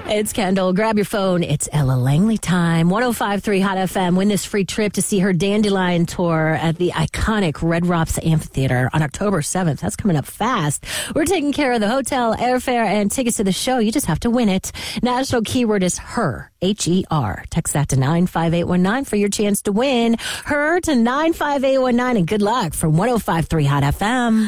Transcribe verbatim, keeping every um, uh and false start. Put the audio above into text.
It's Kendall. Grab your phone. It's Ella Langley time. one oh five point three Hot F M. Win this free trip to see her Dandelion tour at the iconic Red Rocks Amphitheater on October seventh. That's coming up fast. We're taking care of the hotel, airfare, and tickets to the show. You just have to win it. National keyword is HER. H E R. Text that to nine five eight one nine for your chance to win. HER to nine five eight one nine, and good luck from one oh five point three Hot F M.